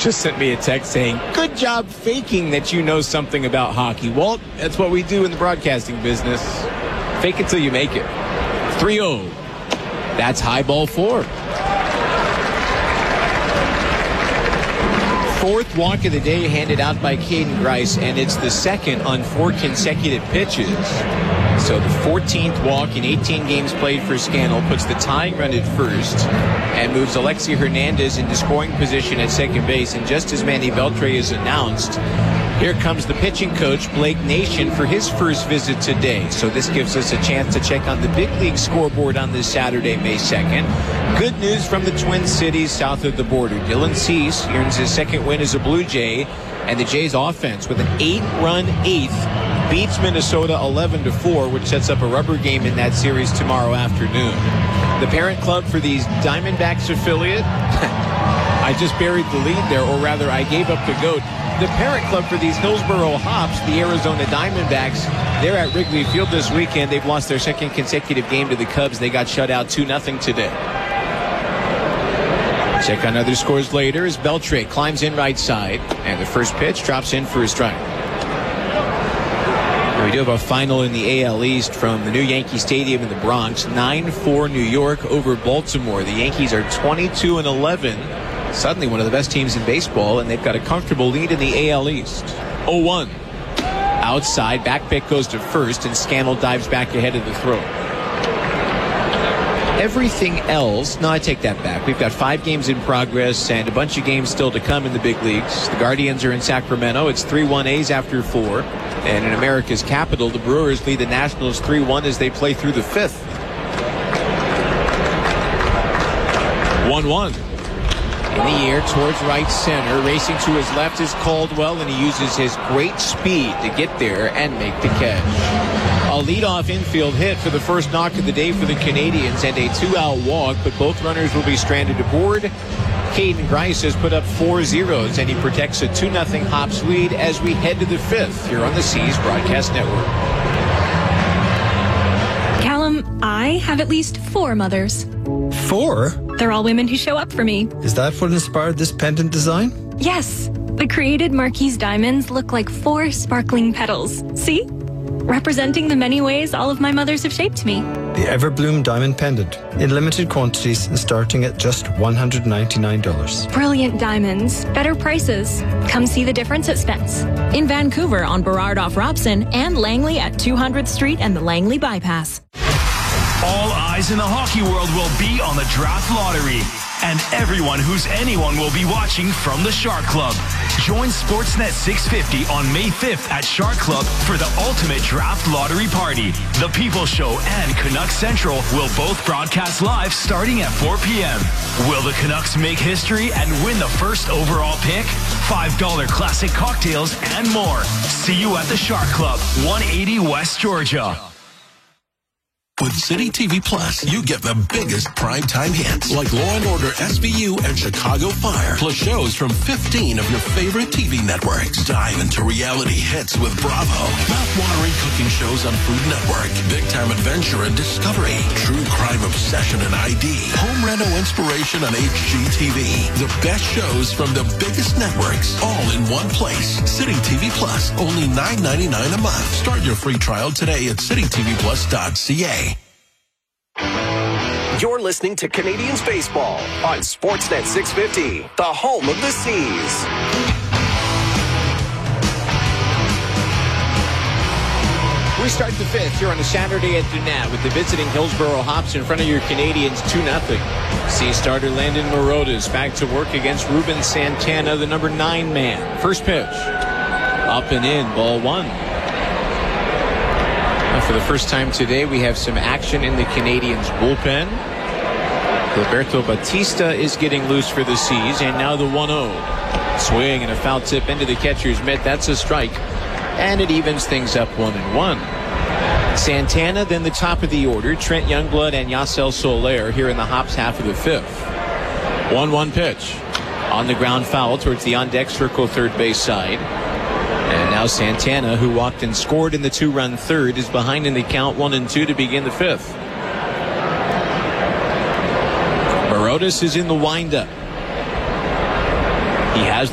just sent me a text saying, good job faking that you know something about hockey. Walt, that's what we do in the broadcasting business. Fake it till you make it. 3-0. That's high ball 4. Fourth walk of the day handed out by Caden Grice, and it's the second on 4 consecutive pitches. So the 14th walk in 18 games played for Scannell puts the tying run at first and moves Alexi Hernandez into scoring position at second base. And just as Manny Beltre is announced, here comes the pitching coach, Blake Nation, for his first visit today. So this gives us a chance to check on the big league scoreboard on this Saturday, May 2nd. Good news from the Twin Cities south of the border. Dylan Cease earns his second win as a Blue Jay, and the Jays offense with an 8-run eighth beats Minnesota 11-4, which sets up a rubber game in that series tomorrow afternoon. The parent club for these Diamondbacks affiliate, I just buried the lead there, or rather I gave up the goat. The parent club for these Hillsboro Hops, the Arizona Diamondbacks, they're at Wrigley Field this weekend. They've lost their second consecutive game to the Cubs. They got shut out 2-0 today. Check on other scores later as Beltre climbs in right side, and the first pitch drops in for a strike. We do have a final in the AL East from the new Yankee Stadium in the Bronx. 9-4 New York over Baltimore. The Yankees are 22-11. Suddenly one of the best teams in baseball, and they've got a comfortable lead in the AL East. 0-1. Outside, back pick goes to first, and Scannell dives back ahead of the throw. Everything else, no, I take that back. We've got 5 games in progress and a bunch of games still to come in the big leagues. The Guardians are in Sacramento. It's 3-1 A's after 4. And in America's capital, the Brewers lead the Nationals 3-1 as they play through the 5th. 1-1. In the air towards right center. Racing to his left is Caldwell, and he uses his great speed to get there and make the catch. A leadoff infield hit for the first knock of the day for the Canadians, and a 2-out walk, but both runners will be stranded aboard. Caden Grice has put up 4 zeros, and he protects a 2-0 Hops lead as we head to the 5th here on the C's Broadcast Network. Callum, I have at least 4 mothers. 4? They're all women who show up for me. Is that what inspired this pendant design? Yes. The created Marquise diamonds look like 4 sparkling petals. See? Representing the many ways all of my mothers have shaped me. The Everbloom Diamond Pendant, in limited quantities and starting at just $199. Brilliant diamonds, better prices. Come see the difference at Spence. In Vancouver on Burrard off Robson and Langley at 200th Street and the Langley Bypass. All eyes in the hockey world will be on the draft lottery. And everyone who's anyone will be watching from the Shark Club. Join Sportsnet 650 on May 5th at Shark Club for the ultimate draft lottery party. The People Show and Canucks Central will both broadcast live starting at 4 p.m. Will the Canucks make history and win the first overall pick? $5 classic cocktails and more. See you at the Shark Club, 180 West Georgia. With City TV Plus, you get the biggest primetime hits like Law & Order SVU and Chicago Fire, plus shows from 15 of your favorite TV networks. Dive into reality hits with Bravo, mouth-watering cooking shows on Food Network, big-time adventure and discovery, true crime obsession and ID, home reno inspiration on HGTV. The best shows from the biggest networks, all in one place. City TV Plus, only $9.99 a month. Start your free trial today at citytvplus.ca. You're listening to Canadians Baseball on Sportsnet 650, the home of the Seas. We start the 5th here on a Saturday at Dunat with the visiting Hillsboro Hops in front of your Canadians 2-0. Sea starter Landon Morotas back to work against Ruben Santana, the number 9 man. First pitch. Up and in, ball 1. For the first time today, we have some action in the Canadians' bullpen. Gilberto Batista is getting loose for the Seas, and now the 1-0. Swing and a foul tip into the catcher's mitt. That's a strike, and it evens things up 1-1. Santana, then the top of the order. Trent Youngblood and Yasel Soler here in the Hops half of the 5th. 1-1 pitch. On the ground foul towards the on-deck circle third base side. And now Santana, who walked and scored in the 2-run third, is behind in the count 1-2 to begin the 5th. Morotas is in the windup. He has